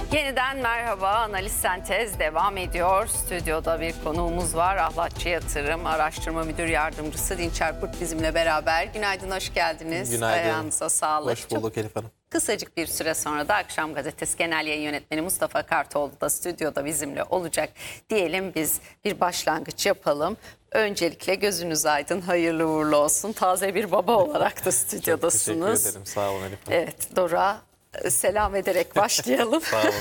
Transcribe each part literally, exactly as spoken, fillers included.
Yeniden merhaba, Analiz Sentez devam ediyor. Stüdyoda bir konuğumuz var. Ahlatçı Yatırım Araştırma Müdür Yardımcısı Dinçer Kurt bizimle beraber. Günaydın, hoş geldiniz. Günaydın. Ayağınıza sağlık. Hoş bulduk Elif Hanım. Kısacık bir süre sonra da Akşam Gazetesi Genel Yayın Yönetmeni Mustafa Kartoğlu da stüdyoda bizimle olacak. Diyelim biz bir başlangıç yapalım. Öncelikle gözünüz aydın, hayırlı uğurlu olsun. Taze bir baba olarak da stüdyodasınız. Çok teşekkür ederim, sağ olun Elif Hanım. Evet, Dora selam ederek başlayalım. Sağ olun.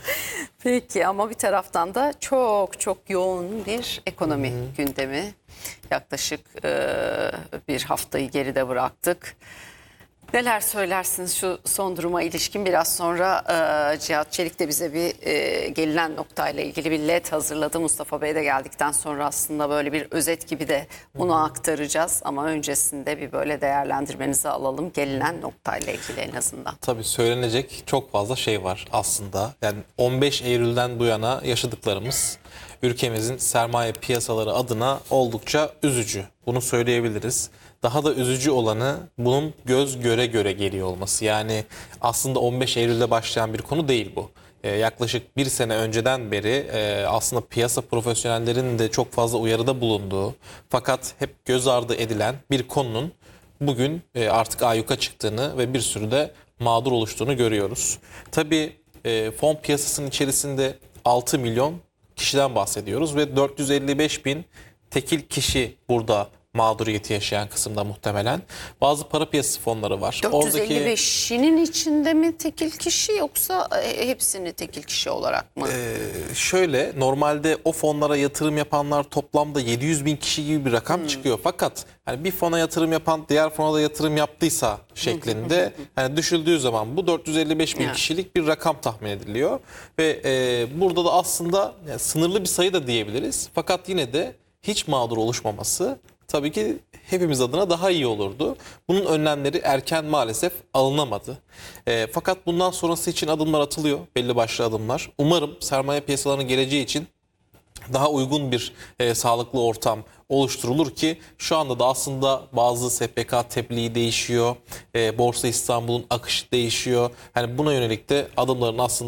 Peki, ama bir taraftan da çok çok yoğun bir ekonomi Hı-hı. gündemi. Yaklaşık e, bir haftayı geride bıraktık. Neler söylersiniz şu son duruma ilişkin? Biraz sonra e, Cihat Çelik de bize bir e, gelinen noktayla ilgili bir led hazırladı. Mustafa Bey de geldikten sonra aslında böyle bir özet gibi de bunu aktaracağız. Ama öncesinde bir böyle değerlendirmenizi alalım. Gelinen noktayla ilgili en azından. Tabii söylenecek çok fazla şey var aslında. Yani on beş Eylül'den bu yana yaşadıklarımız ülkemizin sermaye piyasaları adına oldukça üzücü. Bunu söyleyebiliriz. Daha da üzücü olanı bunun göz göre göre geliyor olması. Yani aslında on beş Eylül'de başlayan bir konu değil bu. Ee, yaklaşık bir sene önceden beri e, aslında piyasa profesyonellerinin de çok fazla uyarıda bulunduğu fakat hep göz ardı edilen bir konunun bugün e, artık ayyuka çıktığını ve bir sürü de mağdur oluştuğunu görüyoruz. Tabii e, fon piyasasının içerisinde altı milyon kişiden bahsediyoruz ve dört yüz elli beş bin tekil kişi burada mağduriyeti yaşayan kısımda muhtemelen. Bazı para piyasası fonları var. dört yüz elli beşinin içinde mi tekil kişi, yoksa hepsini tekil kişi olarak mı? Ee, şöyle, normalde o fonlara yatırım yapanlar toplamda yedi yüz bin kişi gibi bir rakam hmm. çıkıyor. Fakat hani bir fona yatırım yapan diğer fona da yatırım yaptıysa şeklinde yani düşüldüğü zaman bu dört yüz elli beş bin yeah. kişilik bir rakam tahmin ediliyor. Ve e, burada da aslında yani sınırlı bir sayı da diyebiliriz. Fakat yine de hiç mağdur oluşmaması tabii ki hepimiz adına daha iyi olurdu. Bunun önlemleri erken maalesef alınamadı. E, fakat bundan sonrası için adımlar atılıyor. Belli başlı adımlar. Umarım sermaye piyasalarının geleceği için daha uygun bir e, sağlıklı ortam oluşturulur ki şu anda da aslında bazı S P K tebliği değişiyor. E, Borsa İstanbul'un akışı değişiyor. Yani buna yönelik de adımların aslında